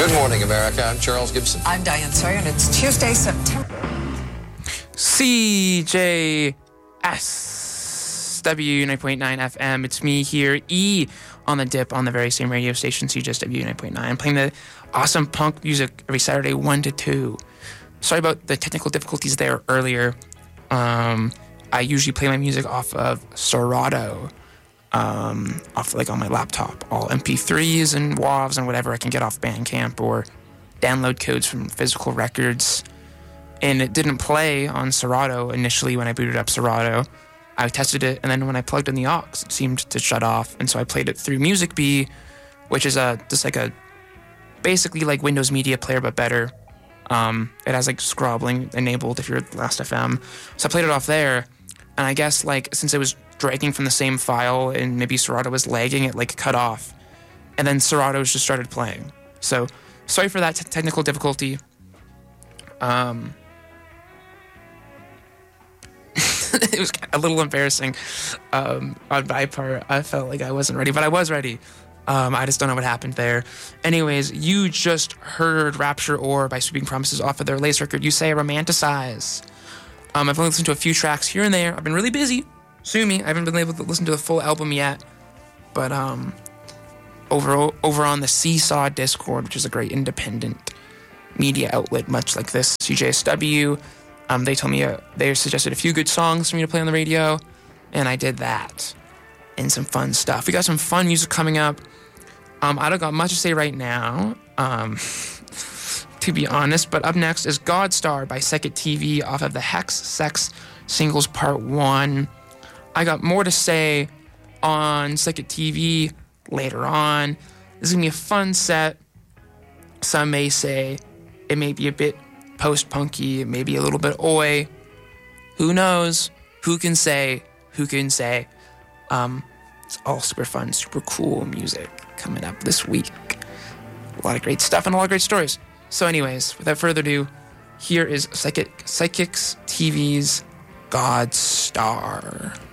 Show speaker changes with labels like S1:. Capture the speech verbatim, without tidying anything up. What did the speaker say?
S1: Good morning, America. I'm Charles Gibson.
S2: I'm Diane Sawyer, and it's Tuesday, September.
S3: C J S W nine point nine F M. It's me here, E, on the dip on the very same radio station, C J S W nine point nine. I'm playing the awesome punk music every Saturday, one to two. Sorry about the technical difficulties there earlier. Um, I usually play my music off of Serato, um, off like on my laptop, all M P threes and W A Vs and whatever I can get off Bandcamp or download codes from physical records. And it didn't play on Serato initially when I booted up Serato. I tested it, and then when I plugged in the aux, it seemed to shut off. And so I played it through MusicBee, which is a just like a basically like Windows Media Player but better. Um, it has like scrobbling enabled if you're at Last F M. So I played it off there, and I guess like since it was dragging from the same file and maybe Serato was lagging, it like cut off, and then Serato just started playing. So sorry for that t- technical difficulty. Um. It was a little embarrassing um, on my part. I felt like I wasn't ready, but I was ready. Um, I just don't know what happened there. Anyways, you just heard Rapture Or by Sweeping Promises off of their latest record, You Say I Romanticize. Um, I've only listened to a few tracks here and there. I've been really busy. Sue me. I haven't been able to listen to the full album yet. But um, over, over on the Seesaw Discord, which is a great independent media outlet, much like this, C J S W, Um, they told me, uh, they suggested a few good songs for me to play on the radio, and I did that. And some fun stuff. We got some fun music coming up. Um, I don't got much to say right now, um, to be honest, but up next is Godstar by Second T V off of the Hex Sex Singles Part one. I got more to say on Second T V later on. This is going to be a fun set. Some may say it may be a bit post-punky, maybe a little bit oi. Who knows? Who can say? Who can say? Um, it's all super fun, super cool music coming up this week. A lot of great stuff and a lot of great stories. So anyways, without further ado, here is Psychic, Psychics T V's Godstar.